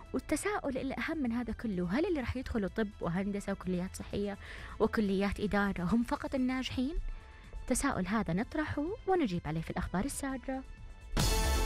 والتساؤل الأهم من هذا كله، هل اللي راح يدخلوا طب وهندسة وكليات صحية وكليات إدارة هم فقط الناجحين؟ التساؤل هذا نطرحه ونجيب عليه في الأخبار السادرة.